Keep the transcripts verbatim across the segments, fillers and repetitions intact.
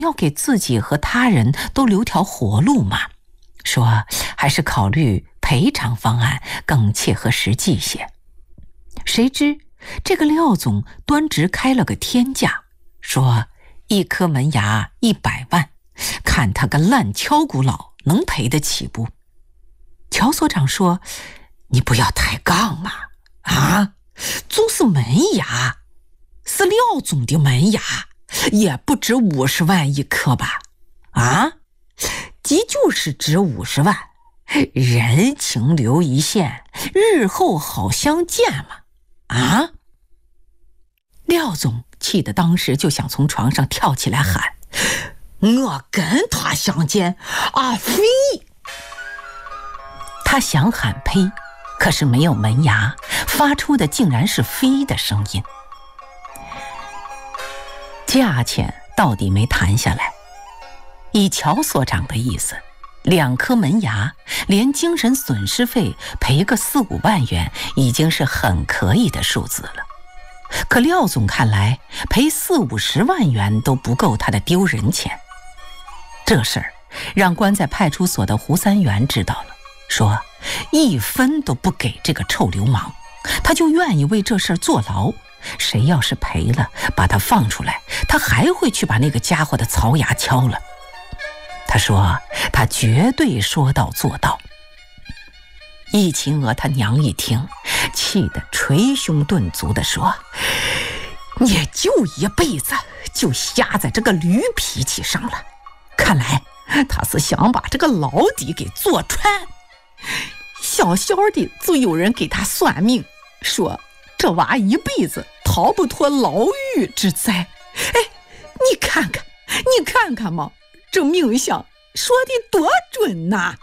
要给自己和他人都留条活路嘛，说还是考虑赔偿方案更切合实际些。谁知这个廖总端直开了个天价，说一颗门牙一百万，看他个烂敲骨佬能赔得起不？乔所长说，你不要抬杠嘛，啊，就是门牙，是廖总的门牙，也不值五十万一颗吧？啊，即就是值五十万，人情留一线，日后好相见嘛。啊！廖总气得当时就想从床上跳起来喊：“我跟他相见，啊呸！”他想喊呸，可是没有门牙，发出的竟然是飞的声音。价钱到底没谈下来，以乔所长的意思，两颗门牙连精神损失费赔个四五万元已经是很可以的数字了。可廖总看来赔四五十万元都不够他的丢人钱。这事儿让关在派出所的胡三元知道了，说一分都不给这个臭流氓，他就愿意为这事儿坐牢。谁要是赔了把他放出来，他还会去把那个家伙的槽牙敲了。他说他绝对说到做到。易秦娥他娘一听，气得捶胸顿足地说，也就一辈子就瞎在这个驴脾气上了，看来他是想把这个牢底给坐穿。小小的就有人给他算命，说这娃一辈子逃不脱牢狱之灾。哎，你看看你看看嘛，这命相说的多准呐！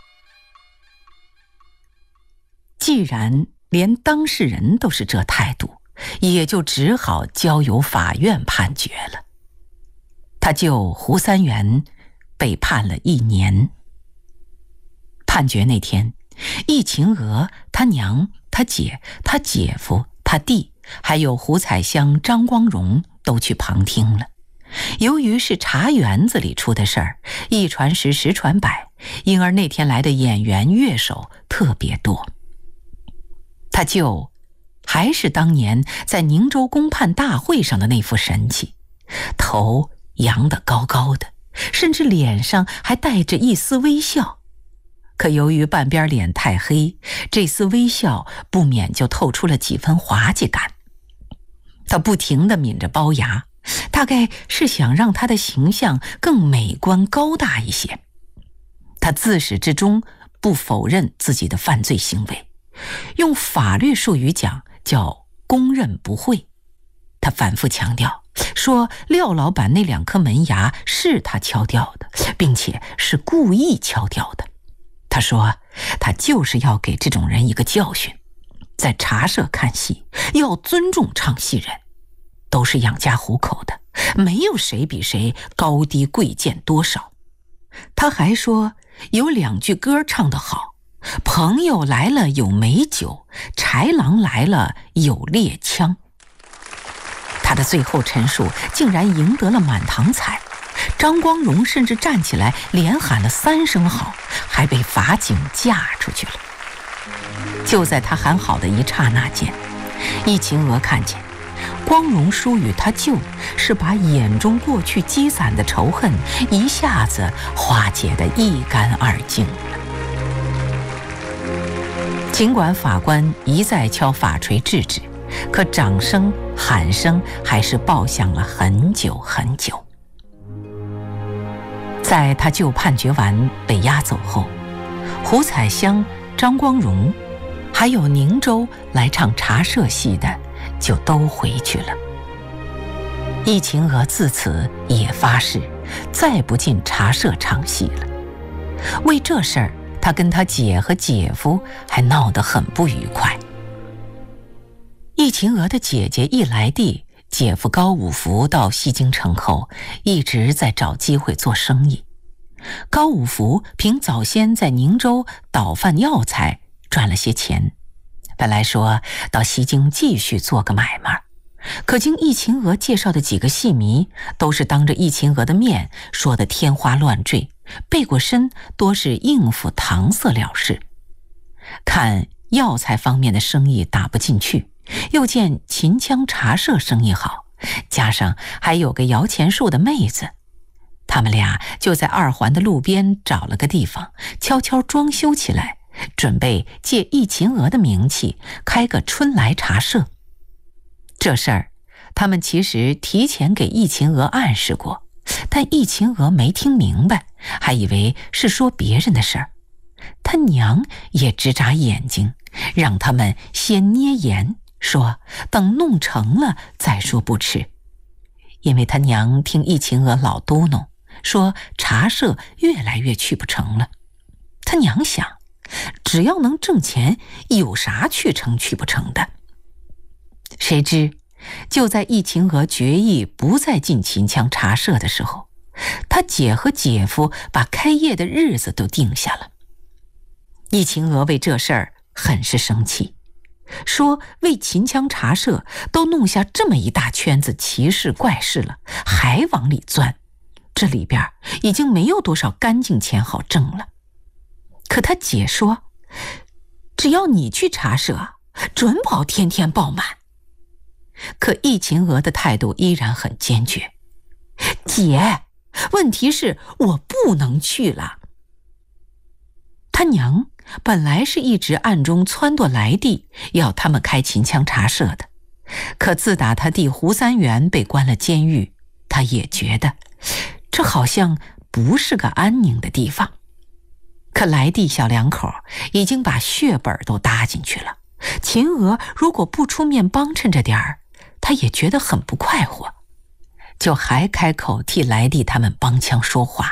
既然连当事人都是这态度，也就只好交由法院判决了。他就胡三元被判了一年。判决那天，易秦娥、他娘、他姐、他姐夫、他弟，还有胡彩香、张光荣都去旁听了。由于是茶园子里出的事儿，一传十，十传百，因而那天来的演员乐手特别多。他就还是当年在宁州公判大会上的那副神气，头扬得高高的，甚至脸上还带着一丝微笑。可由于半边脸太黑，这丝微笑不免就透出了几分滑稽感。他不停地抿着龅牙，大概是想让他的形象更美观高大一些。他自始至终不否认自己的犯罪行为，用法律术语讲叫供认不讳。他反复强调说廖老板那两颗门牙是他敲掉的，并且是故意敲掉的。他说他就是要给这种人一个教训，在茶社看戏要尊重唱戏人，都是养家糊口的，没有谁比谁高低贵贱多少。他还说有两句歌唱得好，朋友来了有美酒，豺狼来了有猎枪。他的最后陈述竟然赢得了满堂彩，张光荣甚至站起来连喊了三声好，还被法警架出去了。就在他喊好的一刹那间，易秦娥看见光荣叔与他舅是把眼中过去积攒的仇恨一下子化解得一干二净了。尽管法官一再敲法锤制止，可掌声喊声还是爆响了很久很久。在他舅判决完被押走后，胡彩香、张光荣还有宁州来唱茶社戏的就都回去了。易秦娥自此也发誓再不进茶社唱戏了。为这事儿，他跟他姐和姐夫还闹得很不愉快。易秦娥的姐姐易来娣，姐夫高五福到西京城后一直在找机会做生意。高五福凭早先在宁州倒贩药材赚了些钱，本来说到西京继续做个买卖， 可经易秦娥介绍的几个戏迷，都是当着易秦娥的面说的天花乱坠，背过身多是应付搪塞了事。看药材方面的生意打不进去，又见秦腔茶社生意好，加上还有个摇钱树的妹子，他们俩就在二环的路边找了个地方，悄悄装修起来，准备借易秦娥的名气开个春来茶社。这事儿他们其实提前给易秦娥暗示过，但易秦娥没听明白，还以为是说别人的事儿。他娘也直眨眼睛，让他们先捏盐，说等弄成了再说不迟。因为他娘听易秦娥老嘟哝，说茶社越来越去不成了。他娘想，只要能挣钱，有啥去成去不成的。谁知就在易秦娥决意不再进秦腔茶社的时候，他姐和姐夫把开业的日子都定下了。易秦娥为这事儿很是生气，说为秦腔茶社都弄下这么一大圈子奇事怪事了，还往里钻，这里边已经没有多少干净钱好挣了。可他姐说，只要你去茶社，准保天天爆满。可易秦娥的态度依然很坚决，姐，问题是我不能去了。他娘本来是一直暗中撺掇来弟要他们开秦腔茶社的，可自打他弟胡三元被关了监狱，他也觉得这好像不是个安宁的地方。可来弟小两口已经把血本都搭进去了，秦娥如果不出面帮衬着点儿，他也觉得很不快活，就还开口替来弟他们帮腔说话。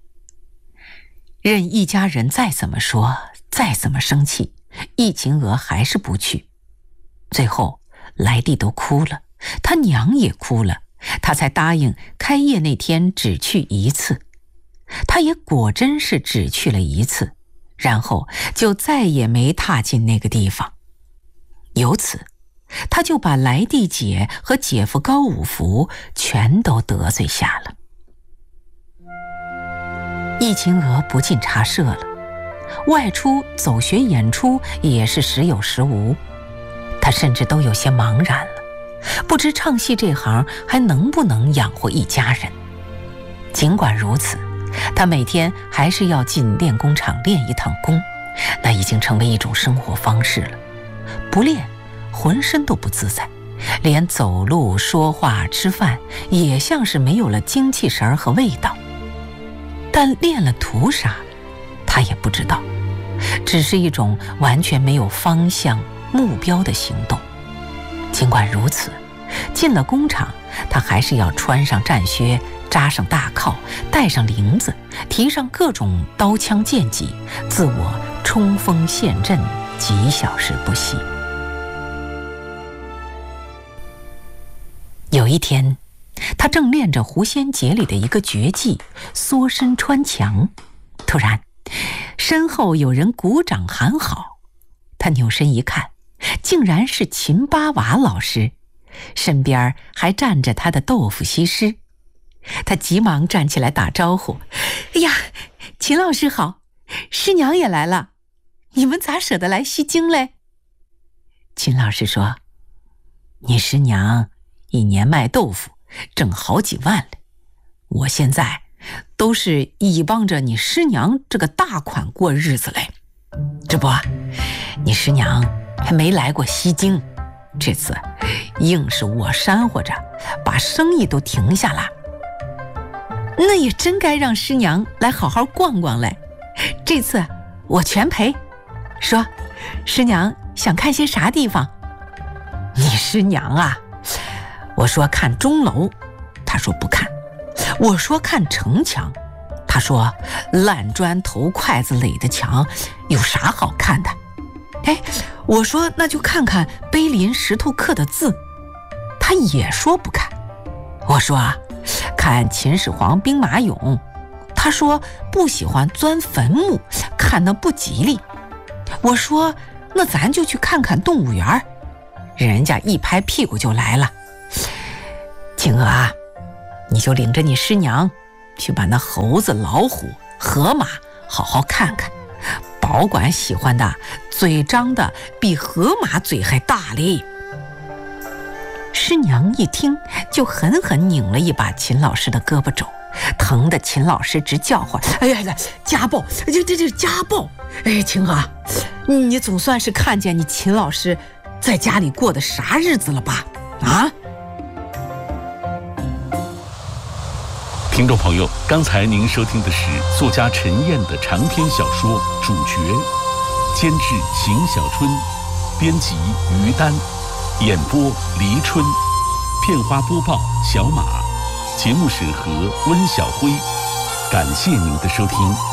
任一家人再怎么说，再怎么生气，易秦娥还是不去。最后来弟都哭了，他娘也哭了，他才答应开业那天只去一次。他也果真是只去了一次，然后就再也没踏进那个地方。由此他就把来弟姐和姐夫高五福全都得罪下了。易秦娥不进茶社了，外出走学演出也是时有时无，他甚至都有些茫然了，不知唱戏这行还能不能养活一家人。尽管如此，他每天还是要进练功场练一趟功，那已经成为一种生活方式了。不练浑身都不自在，连走路说话吃饭也像是没有了精气神和味道。但练了图啥他也不知道，只是一种完全没有方向目标的行动。尽管如此，进了工厂他还是要穿上战靴，扎上大铐，带上铃子，提上各种刀枪剑戟，自我冲锋陷阵，几小时不息。有一天，他正练着狐仙节里的一个绝技缩身穿墙，突然身后有人鼓掌喊好。他扭身一看，竟然是秦八娃老师，身边还站着他的豆腐西施。他急忙站起来打招呼，哎呀，秦老师好，师娘也来了，你们咋舍得来西京嘞？秦老师说，你师娘一年卖豆腐挣好几万了，我现在都是依帮着你师娘这个大款过日子嘞。这不，你师娘还没来过西京，这次硬是我煽乎着把生意都停下了。那也真该让师娘来好好逛逛嘞，这次我全陪。说，师娘想看些啥地方？你师娘啊，我说看钟楼，他说不看；我说看城墙，他说烂砖头筷子垒的墙有啥好看的？哎，我说那就看看碑林石头刻的字，他也说不看。我说啊，看秦始皇兵马俑，他说不喜欢钻坟墓，看得不吉利。我说那咱就去看看动物园，人家一拍屁股就来了， 青娥啊，你就领着你师娘去把那猴子、老虎、河马好好看看，保管喜欢的嘴张的比河马嘴还大嘞。师娘一听，就狠狠拧了一把秦老师的胳膊肘，疼得秦老师直叫唤：“哎呀，家暴！这这这家暴！哎，青娥，你总算是看见你秦老师在家里过的啥日子了吧？啊？” 听众朋友，刚才您收听的是作家陈燕的长篇小说《主角》，监制邢小春，编辑于丹，演播黎春，片花播报小马，节目审核温小辉。感谢您的收听。